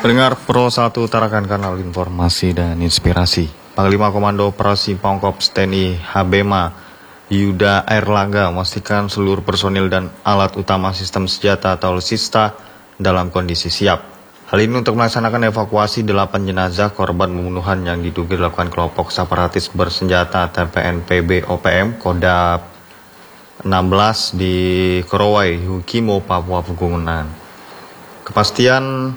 Pendengar Pro 1 tarakan kanal informasi dan inspirasi. Panglima Komando Operasi Pangkops TNI HBMA Yuda Airlangga memastikan seluruh personil dan alat utama sistem senjata atau alutsista dalam kondisi siap. Hal ini untuk melaksanakan evakuasi 8 jenazah korban pembunuhan yang diduga dilakukan kelompok separatis bersenjata TPNPB OPM Kodam 16 di Korowai, Hukimo, Papua Pegunungan. Kepastian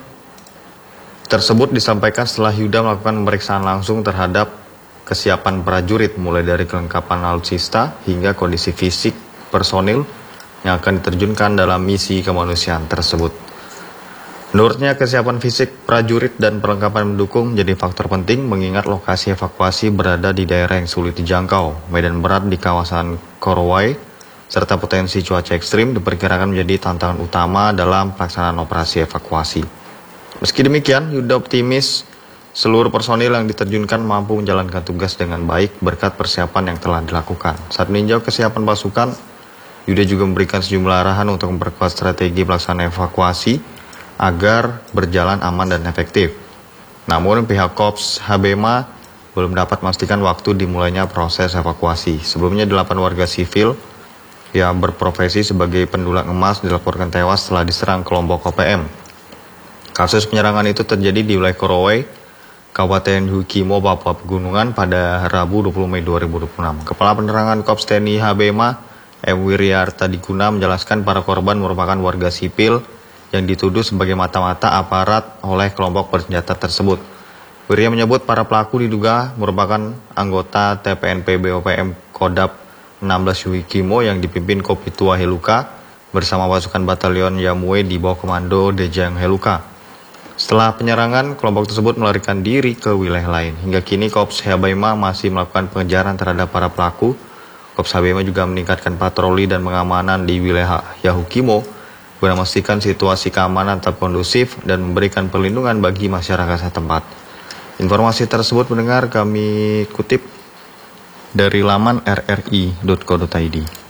tersebut disampaikan setelah Yuda melakukan pemeriksaan langsung terhadap kesiapan prajurit mulai dari kelengkapan alutsista hingga kondisi fisik personil yang akan diterjunkan dalam misi kemanusiaan tersebut. Menurutnya kesiapan fisik prajurit dan perlengkapan mendukung menjadi faktor penting mengingat lokasi evakuasi berada di daerah yang sulit dijangkau, medan berat di kawasan Korowai, serta potensi cuaca ekstrim diperkirakan menjadi tantangan utama dalam pelaksanaan operasi evakuasi. Meski demikian, Yuda optimis seluruh personil yang diterjunkan mampu menjalankan tugas dengan baik berkat persiapan yang telah dilakukan. Saat meninjau kesiapan pasukan, Yuda juga memberikan sejumlah arahan untuk memperkuat strategi pelaksanaan evakuasi agar berjalan aman dan efektif. Namun pihak Korps HBMA belum dapat memastikan waktu dimulainya proses evakuasi. Sebelumnya 8 warga sivil yang berprofesi sebagai pendulang emas dilaporkan tewas setelah diserang kelompok OPM. Kasus penyerangan itu terjadi di wilayah Korowai, Kabupaten Hukimo, Papua Pegunungan pada Rabu 20 Mei 2026. Kepala Penerangan Korps TNI HBMA, M. Wiryarta Diguna menjelaskan para korban merupakan warga sipil yang dituduh sebagai mata-mata aparat oleh kelompok bersenjata tersebut. Wirya menyebut para pelaku diduga merupakan anggota TPNPB OPM Kodam 16 Hukimo yang dipimpin Kopitua Heluka bersama pasukan batalion Yamue di bawah komando Dejang Heluka. Setelah penyerangan, kelompok tersebut melarikan diri ke wilayah lain. Hingga kini Korps HBMA masih melakukan pengejaran terhadap para pelaku. Korps HBMA juga meningkatkan patroli dan pengamanan di wilayah Yahukimo guna memastikan situasi keamanan tetap kondusif dan memberikan perlindungan bagi masyarakat setempat. Informasi tersebut pendengar kami kutip dari laman rri.co.id.